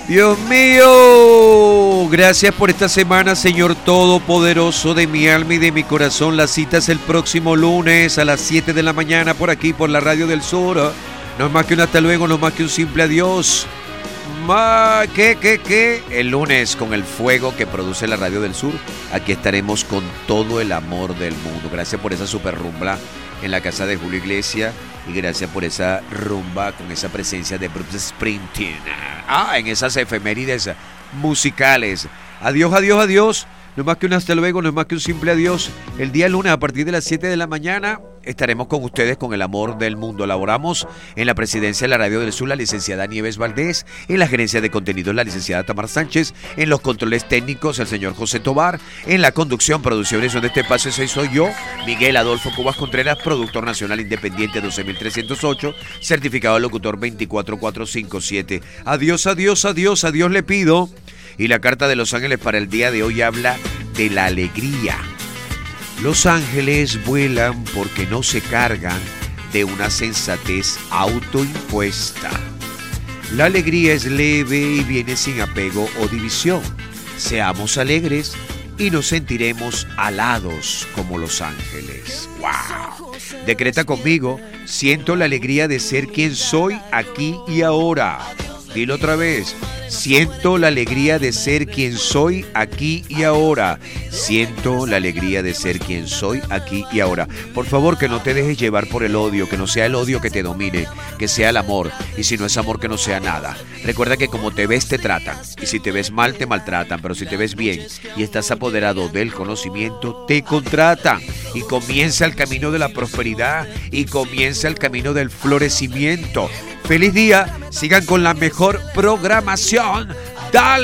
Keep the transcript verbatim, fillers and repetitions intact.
Dios mío, gracias por esta semana, Señor Todopoderoso de mi alma y de mi corazón. La cita es el próximo lunes a las siete de la mañana por aquí, por la Radio del Sur. No es más que un hasta luego, no es más que un simple adiós. Ma, ¿Qué, qué, qué? El lunes, con el fuego que produce la Radio del Sur, aquí estaremos con todo el amor del mundo. Gracias por esa super rumba en la casa de Julio Iglesias y gracias por esa rumba con esa presencia de Bruce Springsteen. Ah, en esas efemérides musicales. Adiós, adiós, adiós. No es más que un hasta luego, no es más que un simple adiós. El día lunes a partir de las siete de la mañana estaremos con ustedes con el amor del mundo. Laboramos en la presidencia de la Radio del Sur la licenciada Nieves Valdés, en la gerencia de contenidos la licenciada Tamar Sánchez, en los controles técnicos el señor José Tobar, en la conducción, producción y edición de este espacio soy yo, Miguel Adolfo Cubas Contreras, productor nacional independiente doce mil trescientos ocho, certificado de locutor veinticuatro mil cuatrocientos cincuenta y siete. Adiós, adiós, adiós, adiós le pido. Y la carta de Los Ángeles para el día de hoy habla de la alegría. Los ángeles vuelan porque no se cargan de una sensatez autoimpuesta. La alegría es leve y viene sin apego o división. Seamos alegres y nos sentiremos alados como los ángeles. ¡Wow! Decreta conmigo, siento la alegría de ser quien soy aquí y ahora. Dilo otra vez. Siento la alegría de ser quien soy aquí y ahora. Siento la alegría de ser quien soy aquí y ahora. Por favor, que no te dejes llevar por el odio, que no sea el odio que te domine, que sea el amor. Y si no es amor, que no sea nada. Recuerda que como te ves, te tratan. Y si te ves mal, te maltratan. Pero si te ves bien y estás apoderado del conocimiento, te contratan. Y comienza el camino de la prosperidad y comienza el camino del florecimiento. Feliz día, sigan con la mejor programación. Dale.